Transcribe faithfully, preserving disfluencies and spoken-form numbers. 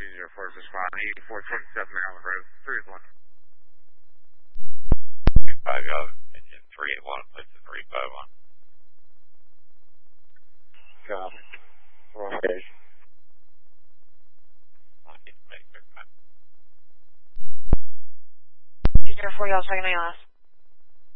two zero four, respond, eighty-four twenty-seven Maryland Road, three one. two five zero, engine three eight one, place to three five one. Copy. Wrong page. I'll get to make it. two zero four, y'all, second A L S.